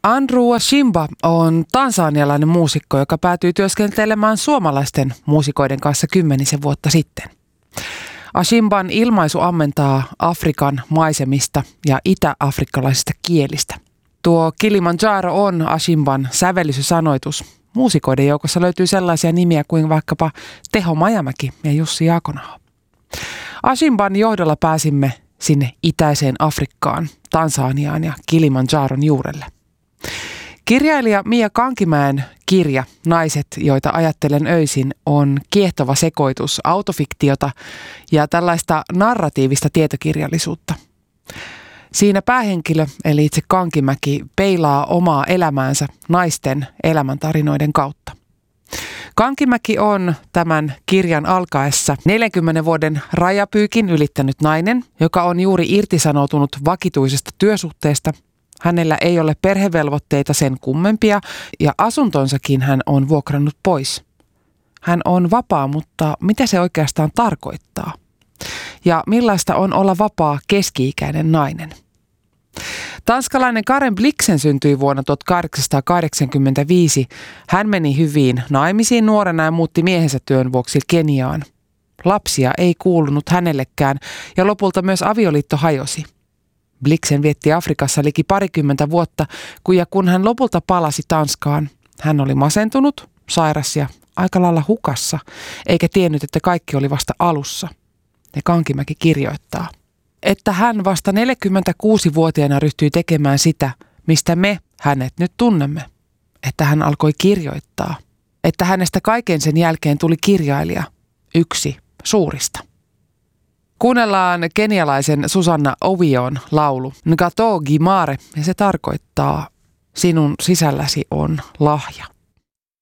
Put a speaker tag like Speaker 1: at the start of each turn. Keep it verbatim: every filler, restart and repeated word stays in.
Speaker 1: Andrew Ashimba on tansanialainen muusikko, joka päätyi työskentelemään suomalaisten muusikoiden kanssa kymmenisen vuotta sitten. Ashimban ilmaisu ammentaa Afrikan maisemista ja itä-afrikkalaisista kielistä. Tuo Kilimanjaro on Ashimban sävellys ja sanoitus. Muusikoiden joukossa löytyy sellaisia nimiä kuin vaikkapa Teho Majamäki ja Jussi Jaakonaho. Ashimban johdolla pääsimme sinne itäiseen Afrikkaan, Tansaniaan ja Kilimanjaron juurelle. Kirjailija Mia Kankimäen kirja Naiset, joita ajattelen öisin on kiehtova sekoitus autofiktiota ja tällaista narratiivista tietokirjallisuutta. Siinä päähenkilö, eli itse Kankimäki, peilaa omaa elämäänsä naisten elämäntarinoiden kautta. Kankimäki on tämän kirjan alkaessa neljänkymmenen vuoden rajapyykin ylittänyt nainen, joka on juuri irtisanoutunut vakituisesta työsuhteesta. Hänellä ei ole perhevelvoitteita sen kummempia ja asuntonsakin hän on vuokrannut pois. Hän on vapaa, mutta mitä se oikeastaan tarkoittaa? Ja millaista on olla vapaa keski-ikäinen nainen? Tanskalainen Karen Blixen syntyi vuonna tuhatkahdeksansataakahdeksankymmentäviisi. Hän meni hyviin naimisiin nuorena ja muutti miehensä työn vuoksi Keniaan. Lapsia ei kuulunut hänellekään ja lopulta myös avioliitto hajosi. Blixen vietti Afrikassa liki parikymmentä vuotta, kun ja kun hän lopulta palasi Tanskaan, hän oli masentunut, sairas ja aika lailla hukassa, eikä tiennyt, että kaikki oli vasta alussa. Ja Kankimäki kirjoittaa, että hän vasta neljäkymmentäkuusivuotiaana ryhtyi tekemään sitä, mistä me hänet nyt tunnemme. Että hän alkoi kirjoittaa. Että hänestä kaiken sen jälkeen tuli kirjailija, yksi suurista. Kuunnellaan kenialaisen Susanna Ovion laulu Ngatogi Mare, ja se tarkoittaa sinun sisälläsi on lahja.